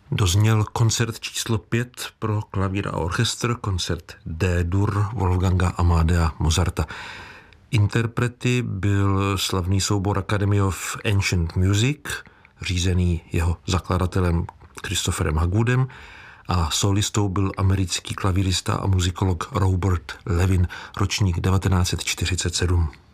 Dozněl koncert číslo 5 pro klavír a orchestr, koncert D-dur Wolfganga Amadea Mozarta. Interprety byl slavný soubor Academy of Ancient Music, řízený jeho zakladatelem Christopherem Hagwoodem, a solistou byl americký klavírista a muzikolog Robert Levin, ročník 1947.